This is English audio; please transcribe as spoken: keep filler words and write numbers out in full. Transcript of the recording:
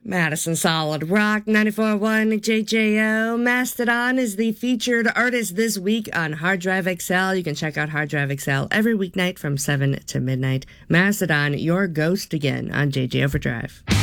Madison Solid Rock ninety-four point one J J O. Mastodon is the featured artist this week on Hard Drive X L. You can check out Hard Drive X L every weeknight from seven to midnight. Mastodon, your ghost again on J J Overdrive.